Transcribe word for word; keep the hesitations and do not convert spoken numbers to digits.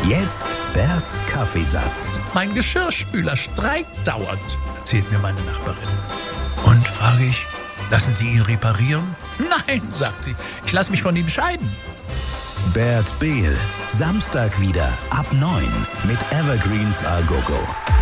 Jetzt Berts Kaffeesatz. Mein Geschirrspüler streikt dauernd, erzählt mir meine Nachbarin. Und, frage ich, lassen Sie ihn reparieren? Nein, sagt sie, ich lasse mich von ihm scheiden. Bert Behl, Samstag wieder ab neun mit Evergreens A Go Go.